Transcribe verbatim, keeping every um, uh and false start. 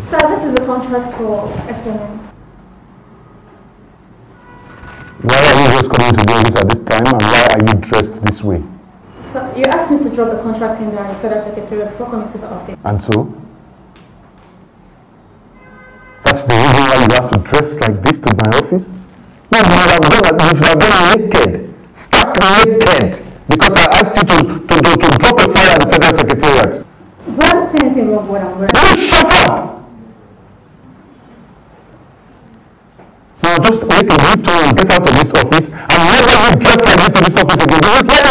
Sir, this is the contract for S M N. Why are you just coming to the office at this time, and why are you dressed this way? Sir, you asked me to drop the contract in the Federal Secretariat before coming to the office. And so? That's the reason why you have to dress like this to my office? No, you should have done, you should have done naked. Stark naked. Because I asked you to, to, to, to drop a flyer at the Federal Secretariat. But I didn't say anything wrong with what I'm wearing. Don't shut up! Now just make a U-turn and get out of this office and never be dressed like this to this office again. Do you hear